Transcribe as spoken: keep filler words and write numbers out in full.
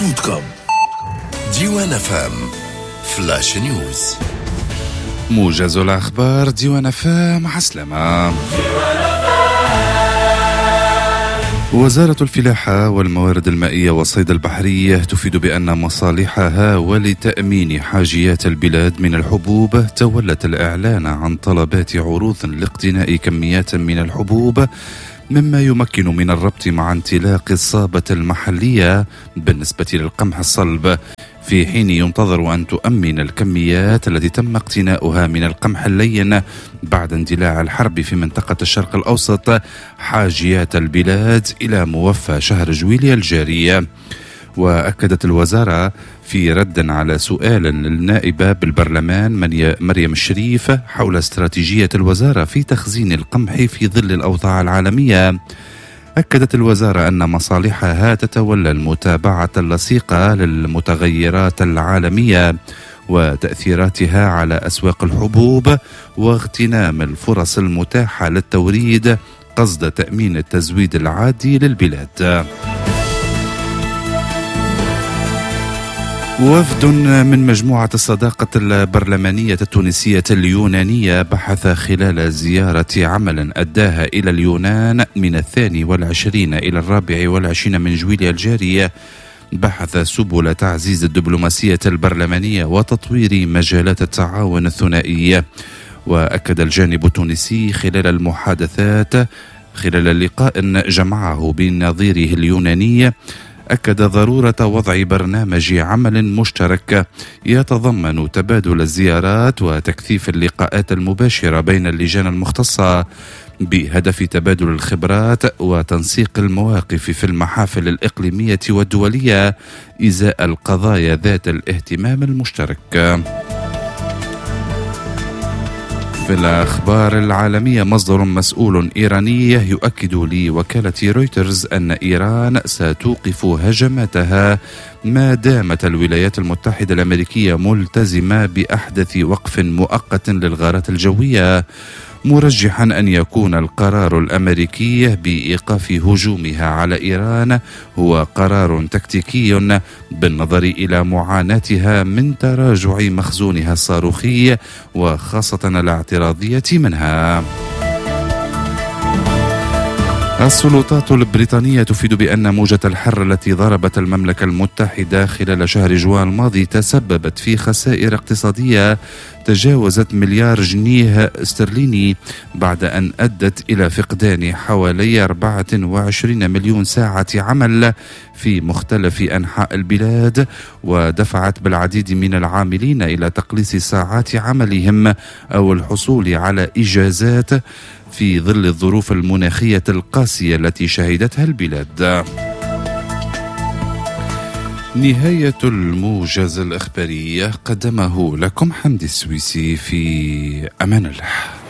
دوت كوم. ديوان اف ام فلاش نيوز، موجز الأخبار. ديوان اف ام مع السلامة. وزارة الفلاحة والموارد المائية والصيد البحري تفيد بأن مصالحها ولتأمين حاجيات البلاد من الحبوب تولت الإعلان عن طلبات عروض لاقتناء كميات من الحبوب، مما يمكن من الربط مع انطلاق الصابة المحلية بالنسبة للقمح الصلب، في حين ينتظر أن تؤمن الكميات التي تم اقتناؤها من القمح اللين بعد اندلاع الحرب في منطقة الشرق الأوسط حاجيات البلاد إلى موفى شهر جويلية الجاري. وأكدت الوزارة في رد على سؤال للنائبة بالبرلمان مريم الشريف حول استراتيجية الوزارة في تخزين القمح في ظل الأوضاع العالمية، أكدت الوزارة أن مصالحها تتولى المتابعة اللصيقة للمتغيرات العالمية وتأثيراتها على أسواق الحبوب واغتنام الفرص المتاحة للتوريد قصد تأمين التزويد العادي للبلاد. وفد من مجموعة الصداقة البرلمانية التونسية اليونانية بحث خلال زيارة عمل أداها إلى اليونان من الثاني والعشرين إلى الرابع والعشرين من جويلية الجارية، بحث سبل تعزيز الدبلوماسية البرلمانية وتطوير مجالات التعاون الثنائي. وأكد الجانب التونسي خلال المحادثات خلال لقاء جمعه بنظيره اليوناني، أكد ضرورة وضع برنامج عمل مشترك يتضمن تبادل الزيارات وتكثيف اللقاءات المباشرة بين اللجان المختصة بهدف تبادل الخبرات وتنسيق المواقف في المحافل الإقليمية والدولية إزاء القضايا ذات الاهتمام المشترك. في الأخبار العالمية، مصدر مسؤول إيراني يؤكد لوكالة رويترز أن إيران ستوقف هجماتها ما دامت الولايات المتحدة الأمريكية ملتزمة بأحدث وقف مؤقت للغارات الجوية، مرجحا أن يكون القرار الأمريكي بإيقاف هجومها على إيران هو قرار تكتيكي بالنظر إلى معاناتها من تراجع مخزونها الصاروخي وخاصة الاعتراضية منها. السلطات البريطانية تفيد بأن موجة الحر التي ضربت المملكة المتحدة خلال شهر جوان الماضي تسببت في خسائر اقتصادية تجاوزت مليار جنيه استرليني، بعد أن أدت إلى فقدان حوالي أربعة وعشرين مليون ساعة عمل في مختلف أنحاء البلاد، ودفعت بالعديد من العاملين إلى تقليص ساعات عملهم أو الحصول على إجازات في ظل الظروف المناخية القاسية التي شهدتها البلاد. نهاية الموجز الإخباري، قدمه لكم حمدي السويسي. في أمان الله.